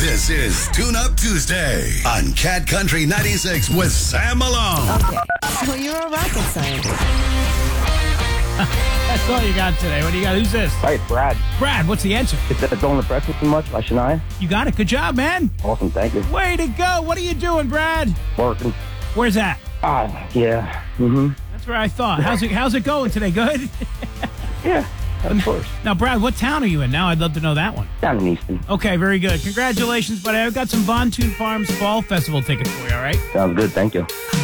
This is Tune Up Tuesday on Cat Country 96 with Sam Malone. Okay, so you're a rocket scientist. That's all you got today. What do you got? Who's this? Hi, it's Brad. Brad, what's the answer? If that don't impress me too much, I should I? You got it. Good job, man. Awesome, thank you. Way to go. What are you doing, Brad? Working. Where's that? Yeah. Mm-hmm. That's where I thought. How's it going today? Good? Yeah, of course. Now, Brad, what town are you in now? I'd love to know that one. Down in Easton. Okay, very good. Congratulations, buddy. I've got some Von Thune Farms Fall Festival tickets for you, all right? Sounds good, thank you.